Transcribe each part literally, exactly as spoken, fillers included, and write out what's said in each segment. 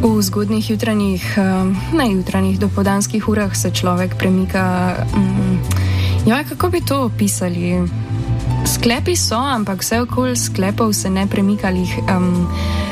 V zgodnjih jutranjih, ne jutranjih, dopoldanskih urah se človek premika. Um, ja, kako bi to opisali? Sklepi so, ampak vse okoli sklepov se ne premikali um,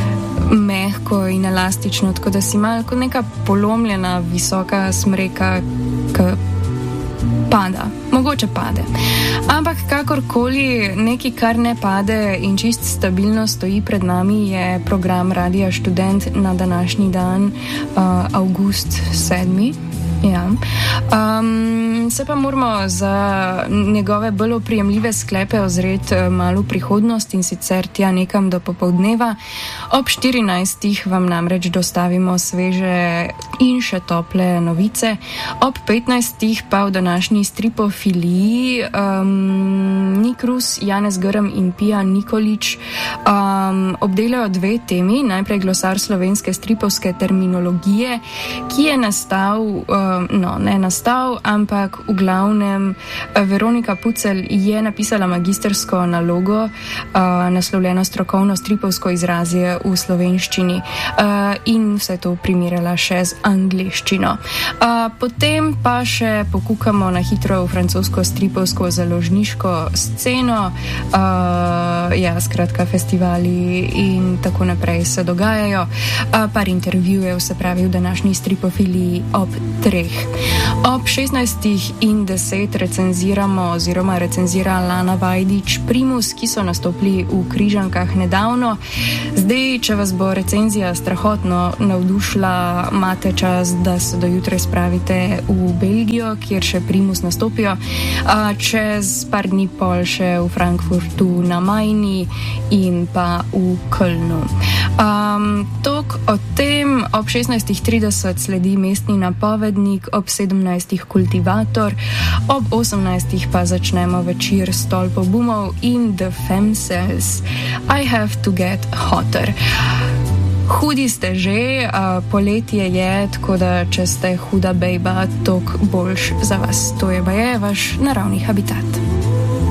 mehko in elastično, tako da si malo kot neka polomljena, visoka smreka, ki pada. Mogoče pade. Ampak kakorkoli, nekaj, kar ne pade in čist stabilno stoji pred nami, je program Radia Študent na današnji dan, uh, avgust sedmi. Ja. Um, se pa moramo za njegove bolj oprijemljive sklepe ozreti malo v prihodnost in sicer tja nekam do popoldneva. Ob štirinajstih vam namreč dostavimo sveže in še tople novice. Ob petnajstih pa v današnji stripofiliji um, Nik Rus, Janez Grm in Pija Nikolič um, obdelajo dve temi. Najprej glosar slovenske stripovske terminologije, ki je nastal um, no, ne nastal, ampak v glavnem Veronika Pucelj je napisala magistersko nalogo, uh, naslovljeno strokovno stripovsko izrazje v slovenščini uh, in vse to primerjala še z angleščino. Uh, potem pa še pokukamo na hitro v francosko stripovsko založniško sceno, uh, ja, skratka festivali in tako naprej se dogajajo. Uh, par intervjujev se pravi v današnji stripofiliji ob treh. Ob šestnajstih in deset recenziramo oziroma recenzira Lana Vajdič Primus, ki so nastopili v Križankah nedavno. Zdaj, če vas bo recenzija strahotno navdušila, imate čas, da se do jutra spravite v Belgijo, kjer še Primus nastopijo, a čez par dni pol še v Frankfurtu na Majni in pa v Kölnu. Um, tok o tem. Ob šestnajstih trideset sledi mestni napovednik, ob sedemnajstih kultivator, ob osemnajstih pa začnemo večer Stolpobumov in The Femcells I Have to Get Hotter. Hudi ste že, uh, poletje je, tako da če ste huda bejba, tok boljš za vas. To je baje vaš naravni habitat.